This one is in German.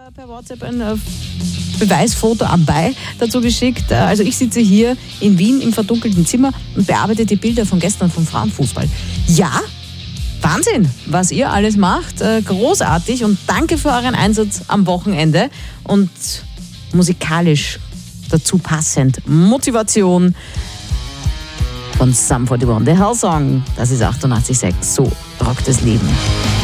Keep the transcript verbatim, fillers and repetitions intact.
per WhatsApp ein äh, Beweisfoto dabei dazu geschickt. Also ich sitze hier in Wien im verdunkelten Zimmer und bearbeite die Bilder von gestern vom Frauenfußball. Ja, Wahnsinn, was ihr alles macht. Äh, großartig und danke für euren Einsatz am Wochenende. Und musikalisch dazu passend Motivation von Sum forty one, der Hellsong. Das ist achtundachtzig Komma sechs. So rockt das Leben.